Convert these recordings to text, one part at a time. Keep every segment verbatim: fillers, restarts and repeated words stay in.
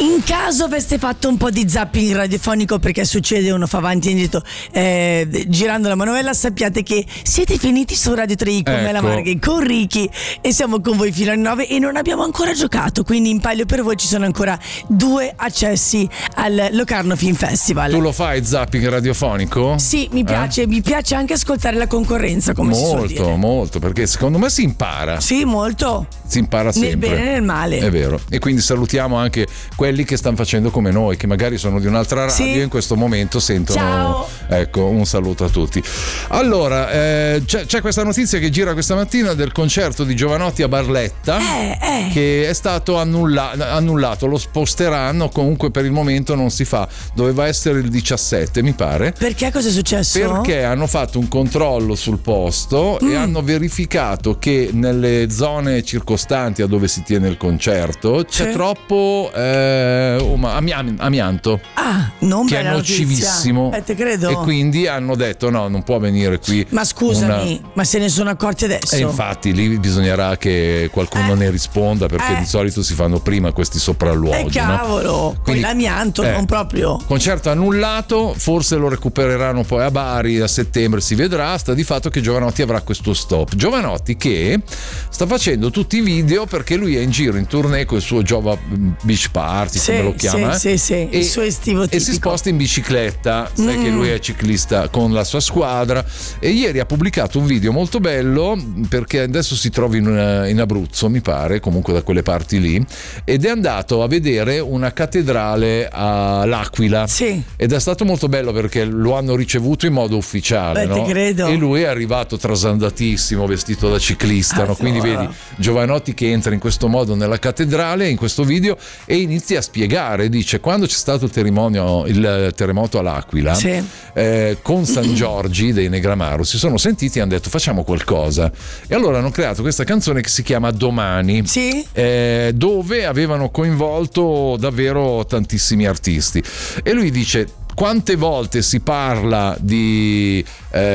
In caso aveste fatto un po' di zapping radiofonico, perché succede, uno fa avanti e indietro eh, girando la manovella, sappiate che siete finiti su Radio tre con ecco. Mela Marghe, con Ricky, e siamo con voi fino alle nove e non abbiamo ancora giocato, quindi in palio per voi ci sono ancora due accessi al Locarno Film Festival. Tu lo fai zapping radiofonico? Sì, mi piace, eh? mi piace anche ascoltare la concorrenza, come molto, si suol dire. Molto, molto, perché secondo me si impara. Sì, molto. Si impara sempre. Nel bene e nel male. È vero. E quindi salutiamo anche quelli che stanno facendo come noi, che magari sono di un'altra radio sì. e in questo momento sentono. Ciao. Ecco, un saluto a tutti. Allora, eh, c'è, c'è questa notizia che gira questa mattina del concerto di Jovanotti a Barletta, eh, eh. che è stato annulla- annullato. Lo sposteranno, comunque per il momento non si fa. Doveva essere il diciassette, mi pare. Perché? Cosa è successo? Perché hanno fatto un controllo sul posto mm. e hanno verificato che nelle zone circostanti a dove si tiene il concerto c'è sì. troppo eh, ami- amianto ah, non che è nocivissimo eh, te credo. E quindi hanno detto no, non può venire qui. Ma scusami, una... ma se ne sono accorti adesso? E infatti lì bisognerà che qualcuno eh. ne risponda, perché eh. di solito si fanno prima questi sopralluoghi. Eh cavolo, no? Quindi l'amianto eh, non proprio. Concerto annullato, forse lo recupereranno poi a Bari a settembre, si vedrà. Sta di fatto che Jovanotti avrà questo stop. Jovanotti che sta facendo tutti i video perché lui è in giro in tournée con il suo Jova Beach Party, sì, come lo chiama, sì, eh? sì, sì. E, il suo estivo tipico. E si sposta in bicicletta, sai mm. che lui è ciclista con la sua squadra, e ieri ha pubblicato un video molto bello, perché adesso si trova in, in Abruzzo, mi pare, comunque da quelle parti lì, ed è andato a vedere una cattedrale all'Aquila, sì. ed è stato molto bello perché lo hanno ricevuto in modo ufficiale. Beh, no? ti credo. E lui è arrivato trasandatissimo, vestito da ciclista, ah, no? Quindi vedi Jovanotti che entra in questo modo nella cattedrale in questo video e inizia a spiegare, dice: quando c'è stato il terremoto, il terremoto all'Aquila, sì. eh, con San Giorgi dei Negramaro si sono sentiti e hanno detto facciamo qualcosa, e allora hanno creato questa canzone che si chiama Domani, sì. eh, dove avevano coinvolto davvero tantissimi artisti, e lui dice: quante volte si parla di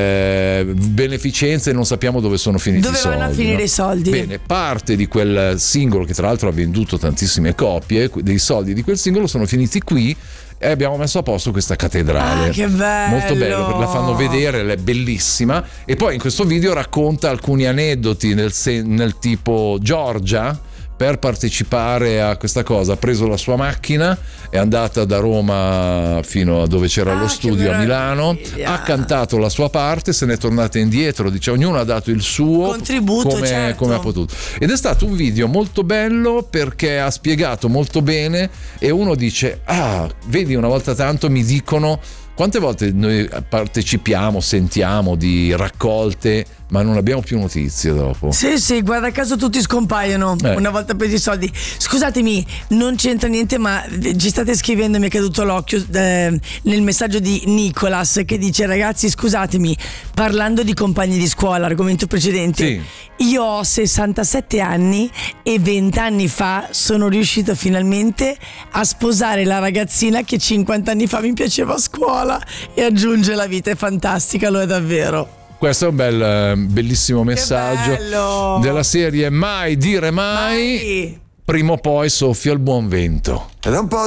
eh, beneficenza e non sappiamo dove sono finiti dove i soldi. Dove vanno a finire no? i soldi? Bene, parte di quel singolo, che tra l'altro ha venduto tantissime copie, dei soldi di quel singolo sono finiti qui, e abbiamo messo a posto questa cattedrale. Ah, che bello! Molto bello, la fanno vedere, è bellissima. E poi in questo video racconta alcuni aneddoti nel, nel tipo: Giorgia, per partecipare a questa cosa, ha preso la sua macchina, è andata da Roma fino a dove c'era ah, lo studio a Milano, ha cantato la sua parte, se n'è tornata indietro, dice ognuno ha dato il suo contributo, come, certo. come ha potuto. Ed è stato un video molto bello perché ha spiegato molto bene, e uno dice: ah, vedi, una volta tanto mi dicono. Quante volte noi partecipiamo, sentiamo di raccolte, ma non abbiamo più notizie dopo? Sì, sì, guarda caso tutti scompaiono eh. una volta presi i soldi. Scusatemi, non c'entra niente, ma ci state scrivendo, mi è caduto l'occhio eh, nel messaggio di Nicolas, che dice: ragazzi, scusatemi, parlando di compagni di scuola, argomento precedente, sì. io ho sessantasette anni e venti anni fa sono riuscito finalmente a sposare la ragazzina che cinquanta anni fa mi piaceva a scuola. E aggiunge: la vita è fantastica, lo è davvero. Questo è un bel, bellissimo messaggio della serie Mai dire mai, mai. Prima o poi soffia il buon vento. Ed è un po'